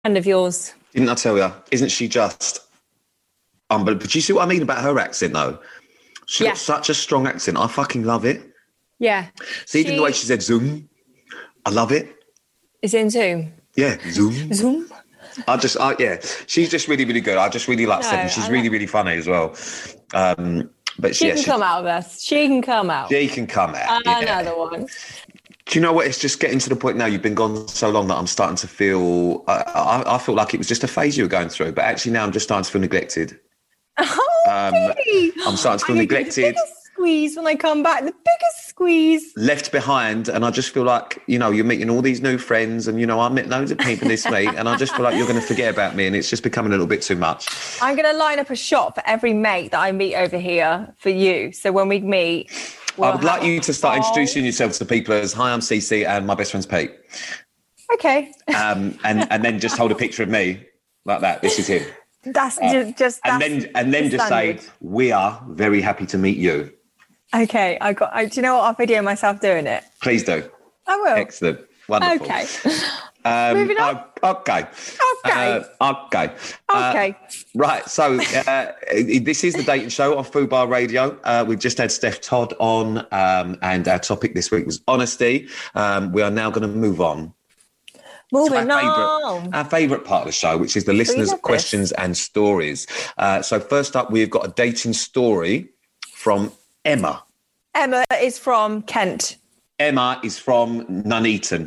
friend of yours. Didn't I tell you? Isn't she just unbelievable? But you see what I mean about her accent, though? She's got such a strong accent. I fucking love it. Yeah. See, even the way she said Zoom, I love it. Is it in Zoom? Yeah, Zoom. Zoom? She's just really, really good. I just really like Stephanie. She's really, really funny as well. But she can come out of us. She can come out. She can come out. Another one. Do you know what? It's just getting to the point now. You've been gone so long that I'm starting to feel. I feel like it was just a phase you were going through, but actually now I'm just starting to feel neglected. Okay. I'm starting to feel neglected. Squeeze when I come back, the biggest squeeze. Left behind, and I just feel like, you're meeting all these new friends, and, I met loads of people this week, and I just feel like you're going to forget about me, and it's just becoming a little bit too much. I'm going to line up a shot for every mate that I meet over here for you. So when we meet... I would like you to start introducing yourself to people as, hi, I'm Cece, and my best friend's Pete. Okay. And then just hold a picture of me like that. This is him. That's and then just say, we are very happy to meet you. Okay, do you know what? I'll video myself doing it. Please do. I will. Excellent. Wonderful. Okay. Moving on. Okay. Right. So this is the Dating Show on Fubar Radio. We've just had Steph Todd on, and our topic this week was honesty. We are now going to move on. Our favourite part of the show, which is the listeners' questions and stories. So first up, we've got a dating story from Emma. Emma is from Kent. Emma is from Nuneaton.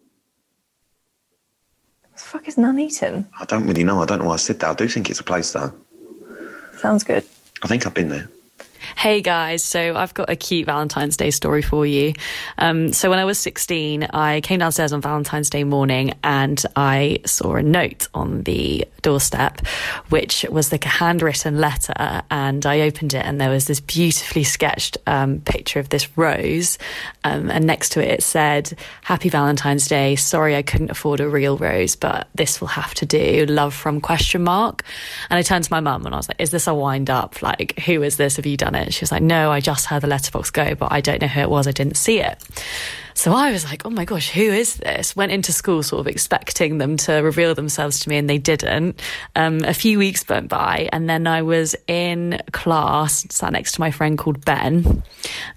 What the fuck is Nuneaton? I don't really know. I don't know why I said that. I do think it's a place, though. Sounds good. I think I've been there. Hey guys, so I've got a cute Valentine's Day story for you. So when I was 16, I came downstairs on Valentine's Day morning and I saw a note on the doorstep, which was like a handwritten letter, and I opened it and there was this beautifully sketched picture of this rose, and next to it said, "Happy Valentine's Day, sorry I couldn't afford a real rose, but this will have to do, love from ?" And I turned to my mum and I was like, is this a wind up? Like, who is this? Have you done it? She was like, no, I just heard the letterbox go, but I don't know who it was. I didn't see it. So I was like, oh my gosh, who is this? Went into school sort of expecting them to reveal themselves to me, and they didn't. A few weeks went by, and then I was in class, sat next to my friend called Ben,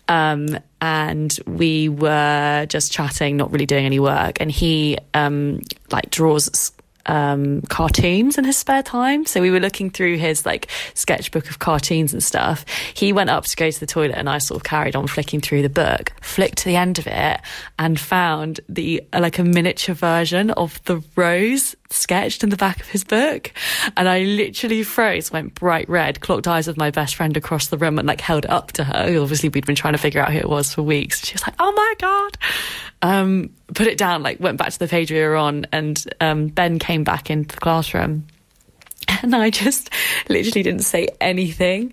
and we were just chatting, not really doing any work, and he draws cartoons in his spare time. So we were looking through his sketchbook of cartoons and stuff. He went up to go to the toilet and I sort of carried on flicking through the book, flicked to the end of it and found a miniature version of the rose sketched in the back of his book. And I literally froze, went bright red, clocked eyes with my best friend across the room and held it up to her. Obviously we'd been trying to figure out who it was for weeks. She was like, oh my God. Put it down, went back to the page we were on, and Ben came back into the classroom. And I just literally didn't say anything.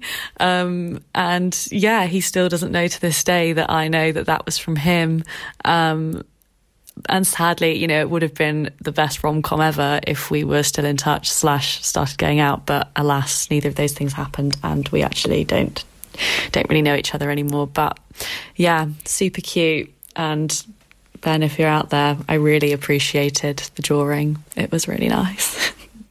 And yeah, he still doesn't know to this day that I know that was from him. And sadly, it would have been the best rom-com ever if we were still in touch / started going out. But alas, neither of those things happened, and we actually don't really know each other anymore. But yeah, super cute. And Ben, if you're out there, I really appreciated the drawing. It was really nice.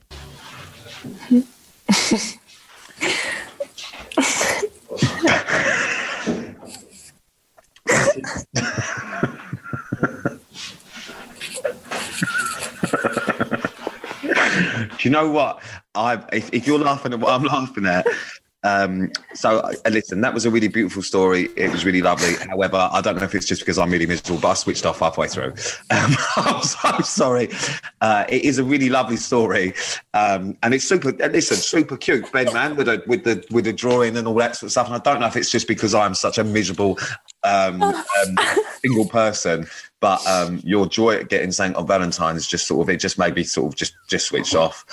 Do you know what? If you're laughing at what I'm laughing at, listen, that was a really beautiful story. It was really lovely. However, I don't know if it's just because I'm really miserable, but I switched off halfway through. I'm so sorry. It is a really lovely story, and it's super cute. Ben, man, with the drawing and all that sort of stuff. And I don't know if it's just because I'm such a miserable single person, but your joy at getting something on Valentine's just made me just switch off.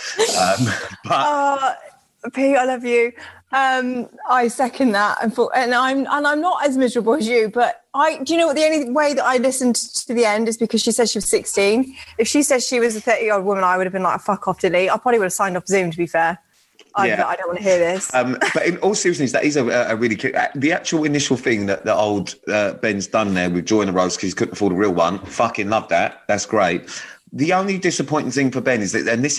Pete, I love you. I second that, and I'm not as miserable as you, but do you know what? The only way that I listened to the end is because she said she was 16. If she said she was a 30-year-old woman, I would have been like, fuck off, delete. I probably would have signed off Zoom, to be fair. I don't want to hear this. But in all seriousness, that is a really cute. The actual initial thing that the old Ben's done there with drawing a rose because he couldn't afford a real one. Fucking love that. That's great. The only disappointing thing for Ben is that, and this